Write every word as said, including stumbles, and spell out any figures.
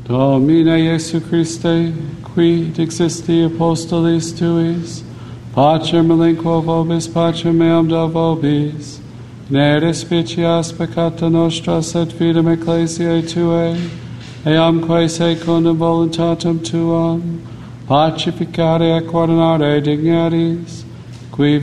Domine Iesu Christe, qui dixisti apostolis tuis, pacem melinquo vobis, pacem meam da vobis, ne despicias peccata nostra, sed fidem ecclesiae tuae, eamque secundum voluntatem tuam, pacificare et coordinare dignities, qui